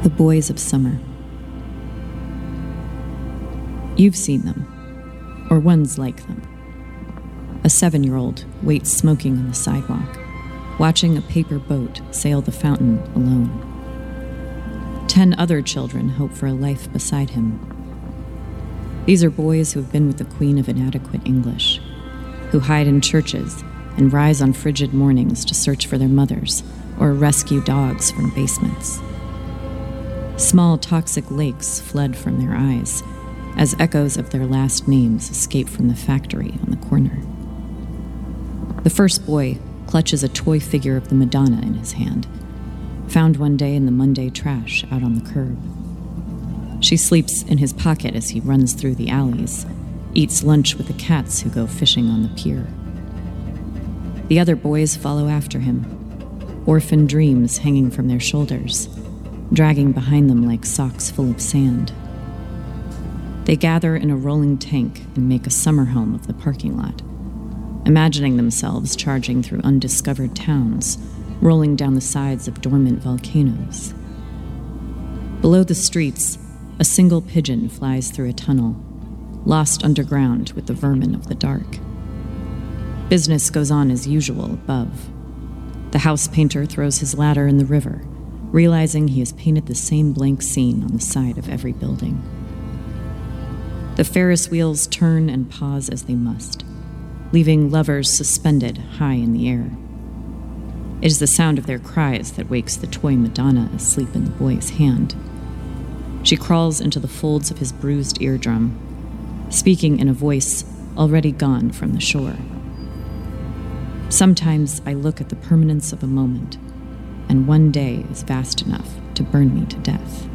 The Boys of Summer. You've seen them, or ones like them. A 7-year-old waits smoking on the sidewalk, watching a paper boat sail the fountain alone. 10 other children hope for a life beside him. These are boys who have been with the queen of inadequate English, who hide in churches and rise on frigid mornings to search for their mothers or rescue dogs from basements. Small toxic lakes flood from their eyes as echoes of their last names escape from the factory on the corner. The first boy clutches a toy figure of the Madonna in his hand, found one day in the Monday trash out on the curb. She sleeps in his pocket as he runs through the alleys, eats lunch with the cats who go fishing on the pier. The other boys follow after him, orphan dreams hanging from their shoulders, dragging behind them like socks full of sand. They gather in a rolling tank and make a summer home of the parking lot, imagining themselves charging through undiscovered towns, rolling down the sides of dormant volcanoes. Below the streets, a single pigeon flies through a tunnel, lost underground with the vermin of the dark. Business goes on as usual above. The house painter throws his ladder in the river, realizing he has painted the same blank scene on the side of every building. The Ferris wheels turn and pause as they must, leaving lovers suspended high in the air. It is the sound of their cries that wakes the toy Madonna asleep in the boy's hand. She crawls into the folds of his bruised eardrum, speaking in a voice already gone from the shore. Sometimes I look at the permanence of a moment, and one day is vast enough to burn me to death.